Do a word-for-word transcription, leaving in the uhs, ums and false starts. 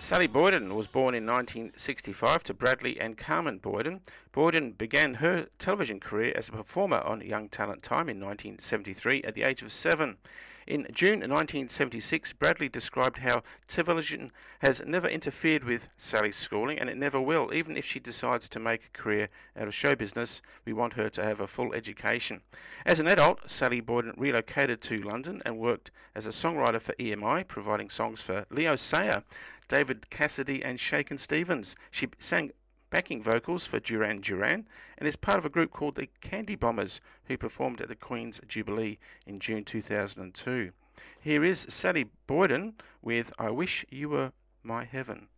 Sally Boyden was born in nineteen sixty-five to Bradley and Carmen Boyden. Boyden began her television career as a performer on Young Talent Time in nineteen seventy-three at the age of seven. In June nineteen seventy-six, Bradley described how television has never interfered with Sally's schooling, and it never will. Even if she decides to make a career out of show business, we want her to have a full education. As an adult, Sally Boyden relocated to London and worked as a songwriter for E M I, providing songs for Leo Sayer, David Cassidy and Shakin' Stevens. She sang backing vocals for Duran Duran and is part of a group called the Candy Bombers, who performed at the Queen's Jubilee in June two thousand two. Here is Sally Boyden with I Wish You Were My Heaven.